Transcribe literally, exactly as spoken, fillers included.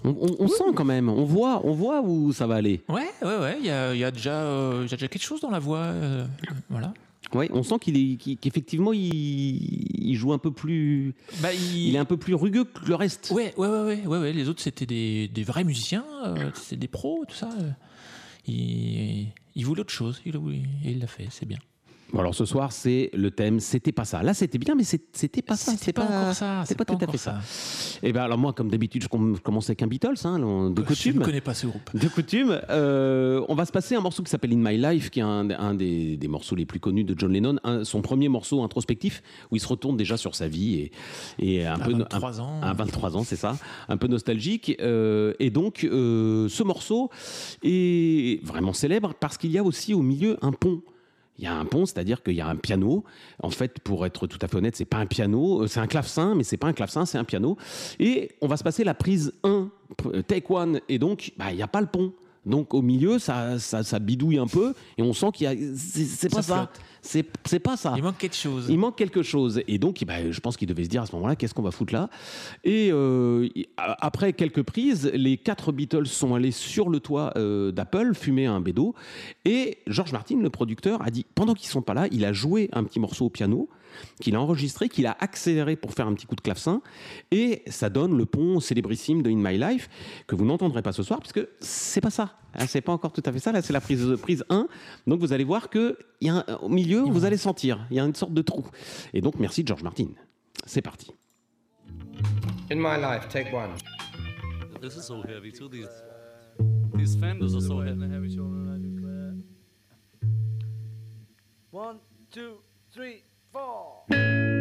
On, on, on sent quand même, on voit, on voit où ça va aller. Ouais, ouais, ouais. Il y a, y a déjà, euh, y a déjà quelque chose dans la voix, euh, voilà. Oui, on sent qu'il est, qu'il- qu'effectivement, il, il joue un peu plus. Bah, il... il est un peu plus rugueux que le reste. Ouais, ouais, ouais, ouais, ouais, ouais. Les autres, c'était des, des vrais musiciens, euh, c'était des pros, tout ça. euh. Il, il voulait autre chose, il, et il l'a fait, c'est bien. Bon, alors ce soir, c'est le thème, c'était pas ça. Là, c'était bien, mais c'est- c'était pas ça. C'était pas encore ça, C'est c'est pas pas tout à encore fait ça. ça. Et ben alors moi, comme d'habitude, je com- je commence avec un Beatles, hein, de Je coutume. ne connais pas ce groupe. De coutume, euh, on va se passer un morceau qui s'appelle In My Life, qui est un, un des, des morceaux les plus connus de John Lennon, un- son premier morceau introspectif où il se retourne déjà sur sa vie et, et un À peu vingt-trois un, ans. à vingt-trois ans, c'est ça, un peu nostalgique. euh, et donc, euh, ce morceau est vraiment célèbre parce qu'il y a aussi au milieu un pont. Il y a un pont, c'est-à-dire qu'il y a un piano. En fait, pour être tout à fait honnête, c'est pas un piano, c'est un clavecin, mais c'est pas un clavecin, c'est un piano. Et on va se passer la prise un, take one, et donc, bah, il n'y a pas le pont. Donc au milieu, ça, ça, ça bidouille un peu, et on sent qu'il y a, c'est, c'est pas Ça ça. flotte. C'est, c'est pas ça. Il manque quelque chose. Il manque quelque chose. Et donc, bah, je pense qu'il devait se dire à ce moment-là, qu'est-ce qu'on va foutre là ? Et euh, après quelques prises, les quatre Beatles sont allés sur le toit euh, d'Apple, fumer un bédo. Et George Martin, le producteur, a dit, pendant qu'ils sont pas là, il a joué un petit morceau au piano, qu'il a enregistré, qu'il a accéléré pour faire un petit coup de clavecin. Et ça donne le pont célébrissime de In My Life, que vous n'entendrez pas ce soir, puisque c'est pas ça. Hein, c'est pas encore tout à fait ça. Là, c'est la prise, prise un. Donc, vous allez voir qu'il y a un, au milieu, vous allez sentir, il y a une sorte de trou. Et donc, merci George Martin. C'est parti. In My Life, take one. This is so heavy too. These these fenders are so heavy. One, two, three, four.